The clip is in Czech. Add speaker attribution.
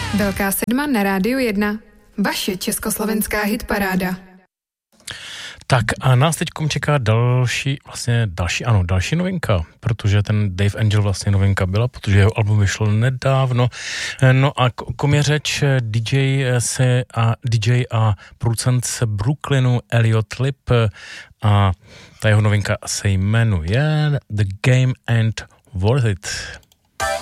Speaker 1: Velká sedma na Rádiu 1. Vaše československá hitparáda.
Speaker 2: Tak a nás teďkom čeká další novinka, protože ten Dave Angel vlastně novinka byla, protože jeho album vyšlo nedávno. No a kom je řeč DJ a producent z Brooklynu Elliot Lip a ta jeho novinka se jmenuje The Game Ain't Worth It.